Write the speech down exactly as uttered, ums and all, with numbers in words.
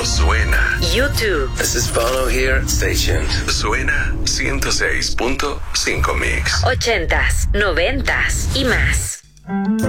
suena. YouTube. This is Bono here. Stay tuned. Suena ciento seis punto cinco Mix. Ochentas, noventas y más.